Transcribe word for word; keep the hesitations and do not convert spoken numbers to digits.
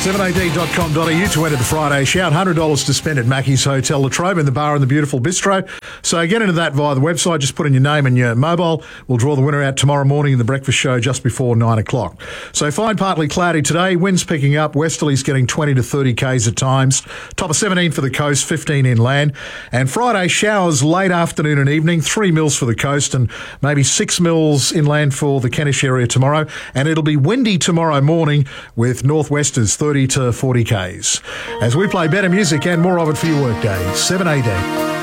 seven a d dot com dot a u to enter the Friday Shout. one hundred dollars to spend at Mackey's Hotel Latrobe in the bar and the beautiful bistro. So get into that via the website. Just put in your name and your mobile. We'll draw the winner out tomorrow morning in the breakfast show just before nine o'clock. So fine, partly cloudy today. Winds picking up. Westerlies getting twenty to thirty k's at times. Top of seventeen for the coast, fifteen inland. And Friday showers late afternoon and evening. Three mils for the coast and maybe six mils inland for the Kentish area tomorrow. And it'll be windy tomorrow morning with northwesters thirty to forty k's. As we play better music and more of it for your workday. seven a d.